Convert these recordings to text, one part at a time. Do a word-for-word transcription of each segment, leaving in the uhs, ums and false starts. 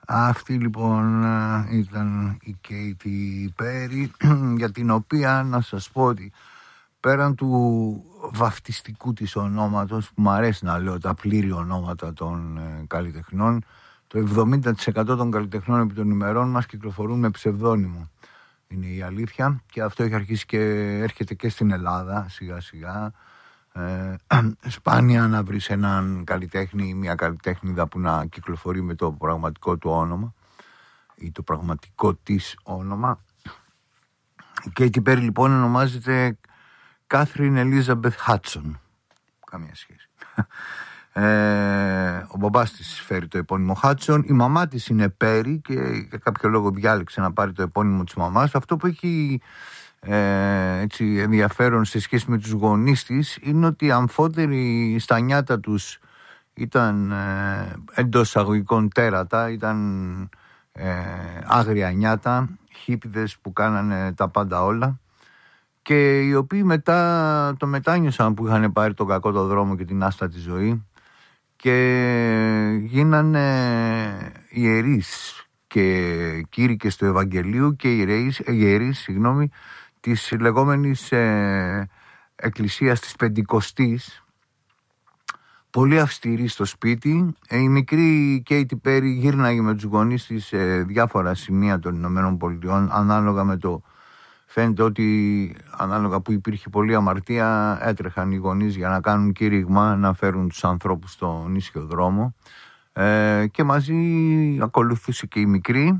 Αυτή λοιπόν ήταν η Κέιτι Πέρι, για την οποία να σας πω ότι πέραν του βαφτιστικού της ονόματος, που μου αρέσει να λέω τα πλήρη ονόματα των ε, καλλιτεχνών, το εβδομήντα τοις εκατό των καλλιτεχνών επί των ημερών μας κυκλοφορούν με ψευδόνυμο. Είναι η αλήθεια, και αυτό έχει αρχίσει και έρχεται και στην Ελλάδα σιγά σιγά. Ε, σπάνια να βρεις έναν καλλιτέχνη ή μια καλλιτέχνηδα που να κυκλοφορεί με το πραγματικό του όνομα ή το πραγματικό της όνομα. Η Κέιτι Πέρι λοιπόν ονομάζεται Κάθριν Ελίζαμπεθ Χάτσον. Καμία σχέση. Ε, ο μπαμπάς της φέρει το επώνυμο Χάτσον. Η μαμά της είναι Πέρι και για κάποιο λόγο διάλεξε να πάρει το επώνυμο της μαμάς. Αυτό που έχει ε, έτσι, ενδιαφέρον σε σχέση με τους γονείς της είναι ότι οι αμφότεροι στα νιάτα τους ήταν ε, εντός εισαγωγικών τέρατα, ήταν ε, άγρια νιάτα, χίπηδες που κάνανε τα πάντα όλα, και οι οποίοι μετά το μετάνιωσαν που είχαν πάρει τον κακό το δρόμο και την άστατη ζωή και γίνανε ιερείς και κήρυκες του Ευαγγελίου και ιερείς, ιερείς συγγνώμη, της λεγόμενης ε, εκκλησίας της Πεντηκοστής, πολύ αυστηρή στο σπίτι. Ε, η μικρή Κέιτι Πέρι γύρναγε με τους γονείς της σε διάφορα σημεία των Ηνωμένων Πολιτειών, ανάλογα με το φαίνεται ότι ανάλογα που υπήρχε πολλή αμαρτία έτρεχαν οι γονείς για να κάνουν κήρυγμα, να φέρουν τους ανθρώπους στον ίσιο δρόμο, ε, και μαζί ακολουθούσε και η μικρή.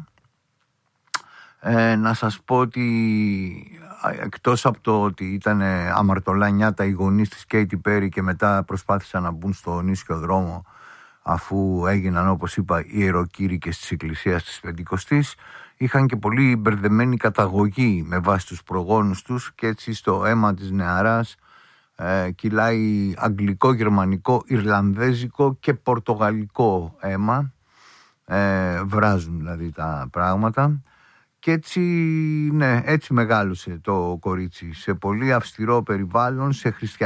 Ε, να σας πω ότι εκτός από το ότι ήταν αμαρτωλά νιάτα οι γονείς της Κέιτι Πέρι και μετά προσπάθησαν να μπουν στον ίσιο δρόμο αφού έγιναν, όπως είπα, ιεροκήρυκες της Εκκλησίας της Πεντηκοστής, είχαν και πολύ μπερδεμένη καταγωγή με βάση τους προγόνους τους, και έτσι στο αίμα της νεαράς ε, κυλάει αγγλικό, γερμανικό, ιρλανδέζικο και πορτογαλικό αίμα, ε, βράζουν δηλαδή τα πράγματα. Και έτσι, ναι, έτσι μεγάλωσε το κορίτσι, σε πολύ αυστηρό περιβάλλον, σε χριστιανικό